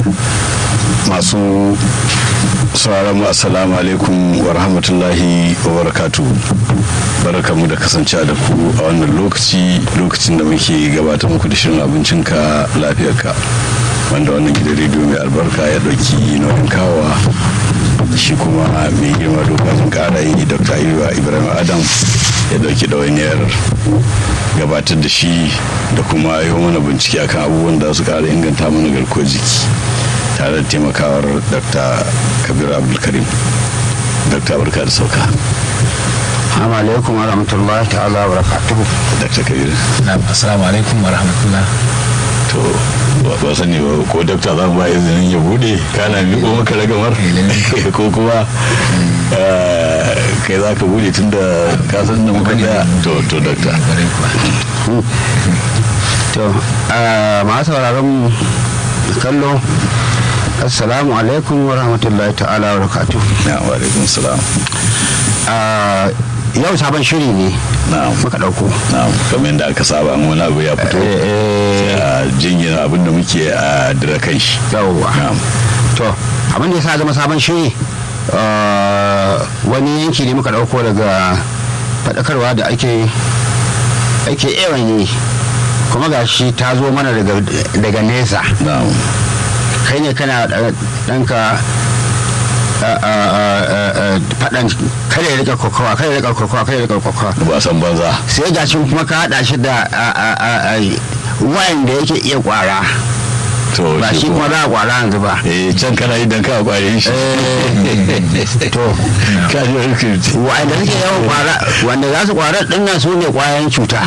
masu sauraron mu assalamu alaikum wa rahmatullahi wa barakatuh. Barkamu da kasancewa da ku a wannan lokacin da muke gabatar muku da shirin abincinka lafiyarka, wanda wannan gidan rediyo mai albarka ya dauki nauyin kawa, shi kuma mai girma dokacin kara yi Dr. Ibrahim Adam ya dauki ɗawainiyar gabatar da shi da kuma yi mana bincike akan abubuwan da su kara inganta mana garkuwar jiki tare da taimakawar Dr. Kabir Abdulkarim. Dr. barka da sauka. Assalamu alaikum wa rahmatullahi ta'ala wa barakatuhu. Dr. Kabir. Assalamu alaikum wa rahmatullah. To ba sani ba ko dakta za mu ba izinin ya bude kana miƙo maka ragamar ko kuma kai za ka bude tun da ka san da muka da to dakta. To masu sauraron kallo, assalamu alaikum wa rahmatullahi ta'ala wa barakatuhu. Wa alaikum salam. Yau sabon shiri ne muka dauko. Kamar yadda aka saba wani abu ya fito a jingina abin da muke a dira kan shi. Yawwa. To abin da ya sa zama sabon shiri, wani yanki ne muka dauko daga faɗakarwa da ake yawan yi, kuma gashi ta zo mana daga nesa. Kai ne kana ɗanka faɗan kada ya rika kokawa ba san banza, sai ga shi kuma ka haɗa shi da wayan da yake iya kwara, ba shi kuma za a kwara yanzu ba. Can kana yi don ka kware shi. To wayan da suke yawan kwara, wanda za su kwara dinnan su ne kwayan cuta.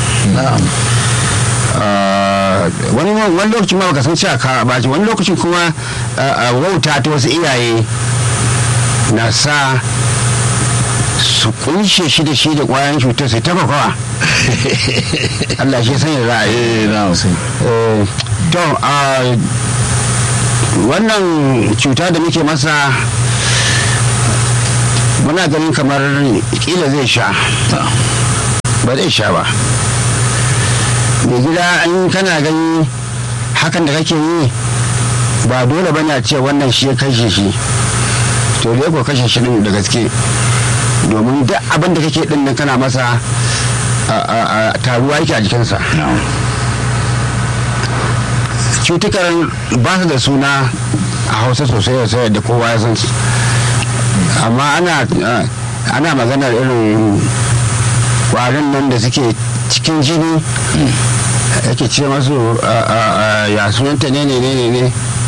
Wani lokacin ma baka san cewa ka ba, wani lokacin kuma wauta ta wasu iyaye na sa su kunshe shi da kwayan cutar sai ta kwakwa. Allah shi sanya za a yi. To wannan cuta da muke masa muna ganin kamar kila zai sha, ba zai sha ba. mai gida in kana gani hakan da kake yi ba dole bane a ce wannan shi ya kashe shi, to dai ko kashe shi din da gaske, domin duk abin da kake din nan kana masa taruwa yake a jikinsa. Cutukan ba su da suna a Hausa sosai da kowa ya san su, amma ana maganar irin kwarin nan da suke cikin jini, yake ce masu ya sunanta ne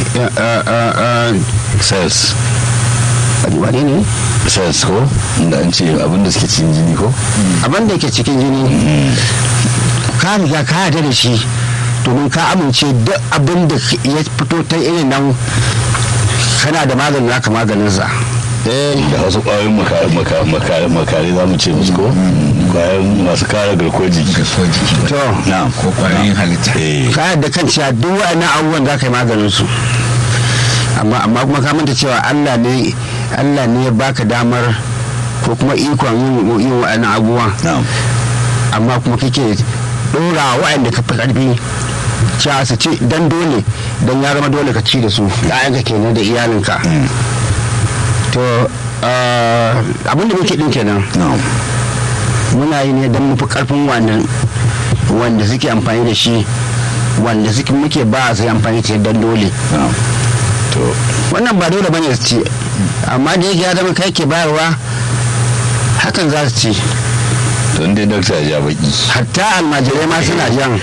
cells. Wane ne? Cells ko da an ce abinda suke cikin jini ko? Abinda ke cikin jini ka riga ka yarda da shi, domin ka amince duk abinda ya fito ta irin nan kana da maganin naka maganinsa. Da wasu kwayoyin makare za mu ce musu ko? Kwayoyin masu kare garkuwar jiki. To ko kwayoyin halitta. Ka yarda kan cewa duk wa'annan abubuwan za ka yi maganin su, amma kuma ka manta cewa Allah ne ya baka damar ko kuma ikon yin wa'annan abubuwan, amma kuma kake dora wa'anda ka fi karfi cewa su ci dan dole, dan ya zama dole ka ci da su, ɗayanka kenan da iyalinka. To abin da muke din kenan, muna yi ne don mufi karfin wanda suke amfani da shi, wanda suke muke ba su amfani da dan dole. Wannan ba dole bane su ci, amma da yake ya zama kai ke bayarwa, hakan za su ci. Don dai dokta ya baki, hatta almajirai ma suna jan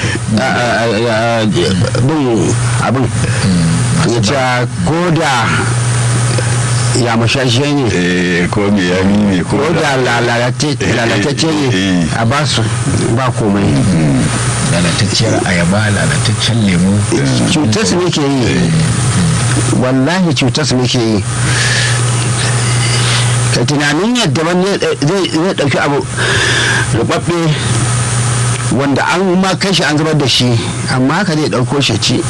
bin abin ya ce ko da ya mashashe ne, ko me ya ne, ko da lalatacce ne a basu ba komai. Lalatacciyar ayaba, lalataccen lemu, cutar su muke yi, wallahi cutar su muke yi. ka tunanin yadda wani zai ɗauki abu rubabbe wanda an ma kai shi an zubar da shi, amma haka zai ɗauko shi ci,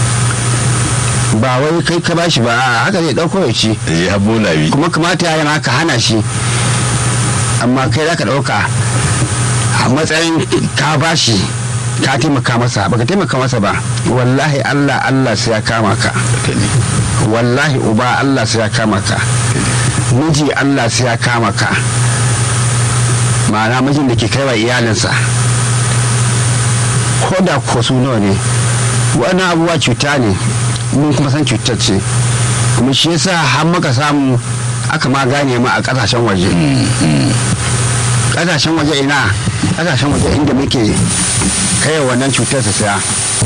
ba wai kai ka bashi ba, haka zai ɗauko ya ci. Ya bolawi. Kuma kamata ya yana ka hana shi, amma kai za ka ɗauka a matsayin ka bashi ka taimaka masa baka taimaka masa ba wallahi Allah sai ya kama ka wallahi uba Allah sai ya kama ka miji Allah sai ya kama ka ma'ana mijin da ke kai wa iyalinsa ko da ko su nawa ne wannan abubuwa cuta ne mun kuma san cutar ce kuma shi yasa har muka samu aka ma gane ma a kasashen waje kasashen waje inda muke kai wannan cutar su saya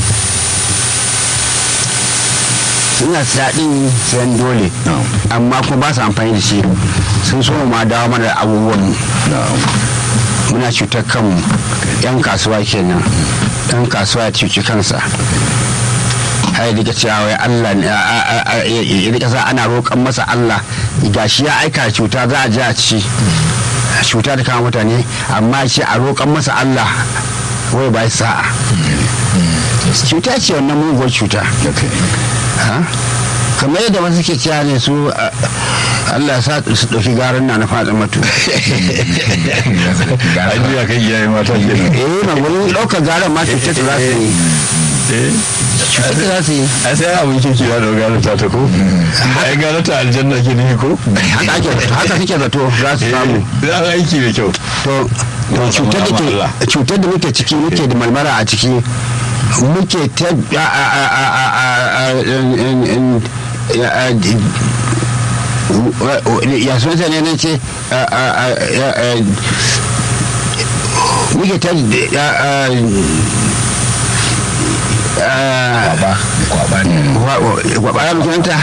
suna saya din sayan dole amma kuma ba su amfani da shi sun so ma dawo mana da abubuwan muna cutar kanmu yan kasuwa kenan dan kasuwa ya cuci kansa har daga cewa wai Allah ya rika sa ana roƙon masa Allah gashi ya aika cuta za a ji a ci cuta da kama mutane amma ce a roƙon masa Allah wai ba sa'a cuta ce wannan muguwar cuta kamar yadda wasu ke cewa ne su Allah sa su ɗauki garin na faɗin matu ajiya kai iyaye mata kenan ma wurin ɗaukar garin ma cutar za su yi cutar za su yi a sai abin kirki ya da gano ta ko ai gano ta aljanna ke ne ko haka suke zato za su samu za a aiki mai kyau to cutar da muke ciki muke da malmara a ciki muke ta ya sunanta ne na ce muke ta kwaba ya mutunta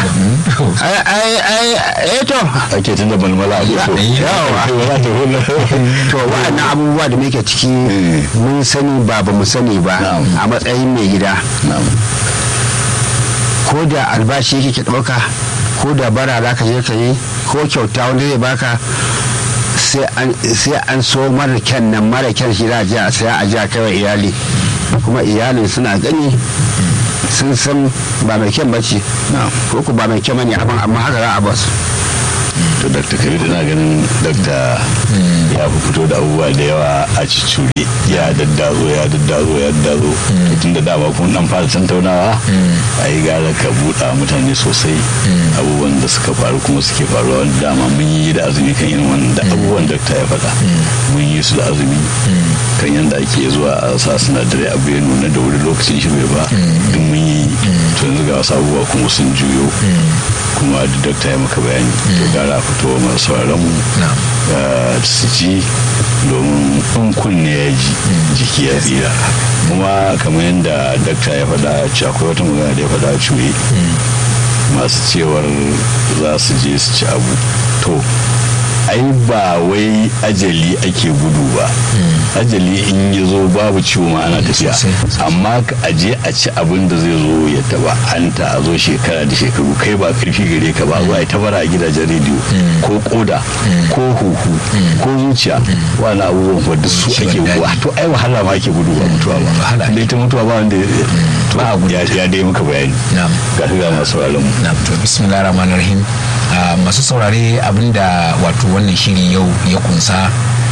to ake tunda malmala a to wa'annan abubuwa da muke ciki mun sani ba mu sani ba a matsayin mai gida ko da albashi yake ke ɗauka ko da bara za ka je ka yi ko kyauta wanda zai baka sai an so mara kyan nan mara kyan shi za a je a saya a je a kai wa iyali kuma iyalin suna gani sun san ba mai kyan bace ko ku ba mai kyan bane amma haka za a basu to Dr. Kabiru na ganin Dr. ya fi fito da abubuwa da yawa a cicure ya daddazo tun da dama kun dan fara tantaunawa a yi gara ka buɗa mutane sosai abubuwan da suka faru kuma suke faruwa wanda dama mun yi da azumi kan irin wannan da abubuwan Dr. ya faɗa mun yi su da azumi kan yadda ake zuwa a sa sinadarai abu ya nuna da wuri lokacin shi bai ba duk mun yi to yanzu ga wasu abubuwa kuma sun juyo kuma da Dr. ya maka bayani to gara fito masu sauraron mu su ji domin in kunne ya ji jiki ya tsira kuma kamar yadda Dr. ya faɗa ci akwai wata magana da ya faɗa cuye masu cewar za su je su ci abu to ai ba wai ajali ake gudu ba ajali in ya zo babu ciwo ma ana tafiya amma a je a ci abin da zai zo ya taba hanta a zo shekara da shekaru kai ba karfi gare ka ba zuwa ya tabara a gidajen rediyo ko koda ko huhu ko zuciya wani abubuwan wadda su ake gudu to ai wahala ma ake gudu ba mutuwa ba da ita mutuwa ba wanda ya dai muka bayani ga su ga masu sauraron mu to bismillahir rahmanir rahim masu saurare abinda wato wannan shiri yau ya kunsa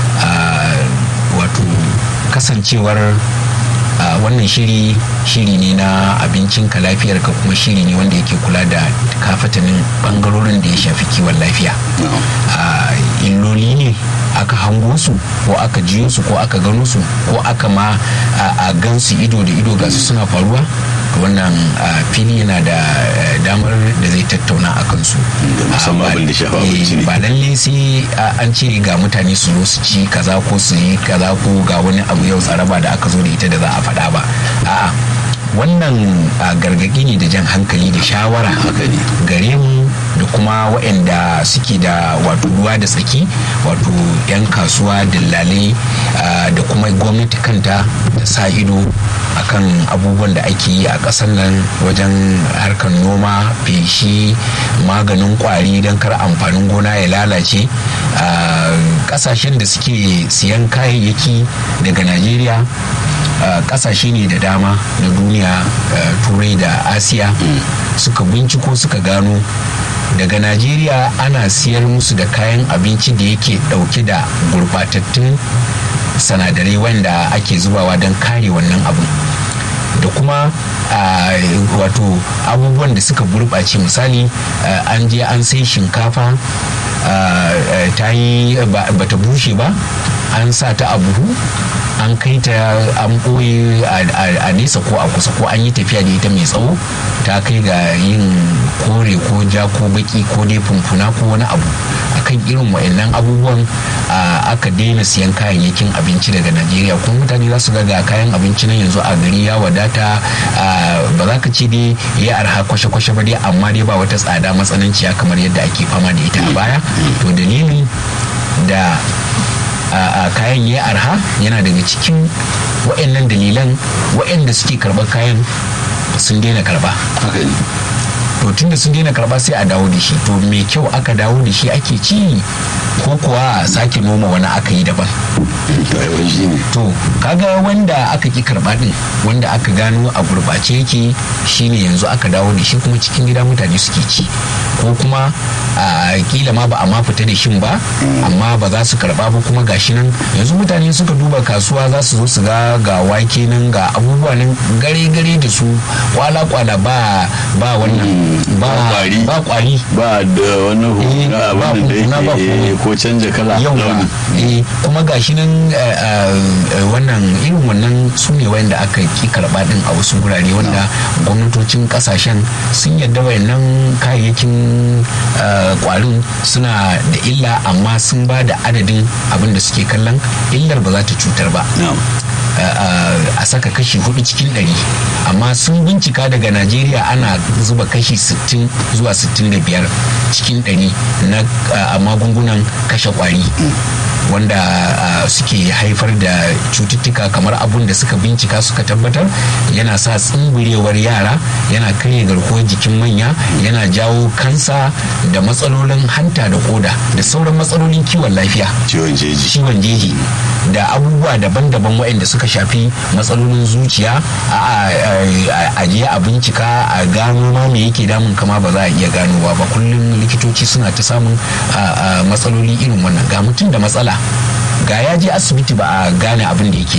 wato kasancewar wannan shiri ne na abincinka lafiyarka kuma shiri ne wanda yake kula da kafatanin bangarorin da ya shafi kiwon lafiya illoli ne aka hango su ko aka jiyo su ko aka gano su ko aka ma a gansu ido da ido ga su suna faruwa wannan fili yana da damar da zai tattauna a kansu musamman abin da shafa abinci ne ba lalle sai an ce ga mutane su zo su ci kaza ko su yi kaza ko ga wani abu yau tsaraba da aka zo da ita da za a faɗa ba a'a wannan gargaɗi ne da jan hankali da shawara gare mu da kuma waɗanda suke da wato ruwa da tsaki wato 'yan kasuwa dillalai da kuma gwamnati kanta da sa ido akan abubuwan da ake yi a ƙasar nan wajen harkar noma feshi maganin kwari don kar amfanin gona ya lalace ƙasashen da suke siyan kayayyaki daga Najeriya kasashe ne da dama na duniya turai da asiya suka binciko suka gano daga Najeriya ana siyar musu da kayan abinci da yake dauke da gurbatattun sanadarai wanda ake zubawa don kare wannan abun, da kuma wato abubuwan da suka gurɓace. Misali an je an sai shinkafa ta yi bata bushe ba, an sa ta a buhu an kai ta an ɓoye a nesa ko a kusa, ko an yi tafiya da ita mai tsawo ta kai ga yin kore ko ja ko baki ko dai funfuna ko wani abu. Akan irin wa'annan abubuwan aka daina siyan kayayyakin abinci daga Najeriya, kuma mutane za su ga kayan abinci na yanzu a gari ya wadata, ba za ka ce dai ya arha kwashe-kwashe ba dai, amma dai ba wata tsada matsananciya kamar yadda ake fama da ita a baya. To dalilin da kayan ya arha yana daga cikin wa'annan dalilan. Wa'anda suke karɓar kayan sun daina karɓa, to tunda sun daina karɓa sai a dawo da shi. To mai kyau aka dawo da shi ake ci, ko kuwa sake noma wani aka yi daban? To kaga wanda aka ki karɓa din, wanda aka gano a gurɓace yake, shine yanzu aka dawo da shi kuma cikin gida mutane suke ci, ko kuma kila ma ba a ma fita da shin ba, amma ba za su karɓa ba. kuma gashi nan yanzu mutane suka duba kasuwa za su zo su ga wake nan, ga abubuwa nan gare-gare da su, kwala-kwala ba wannan ba kwari ba da wani hukuna ba ko canja kala yawa. Kuma gashi nan wannan irin wannan su ne wanda aka ki karba din a wasu gurare, wanda gwamnatocin kasashen sun yadda wayannan kayayyakin kwarin suna da illa, amma sun ba da adadin abin da suke kallon illar ba za ta cutar ba. A saka kashi 4 cikin 100, amma sun bincika daga Najeriya ana zuba kashi 60 zuwa 65 cikin 100 na magungunan kashe kwari, wanda suke haifar da cututtuka kamar abun da suka bincika suka tabbatar yana sa tsimburewar yara, yana karya garkuwar jikin manya, yana jawo kansa da matsalolin hanta da koda da sauran matsalolin kiwon lafiya, ciwon jeji da abubuwa daban-daban waɗanda suka shafi matsalolin zuciya. A je a bincika a gano ma me yake damun kama ba za a iya ganowa ba. Kullum likitoci suna ta samun matsaloli irin wannan. Ga mutum da matsala, ga ya je asibiti ba a gane abin da yake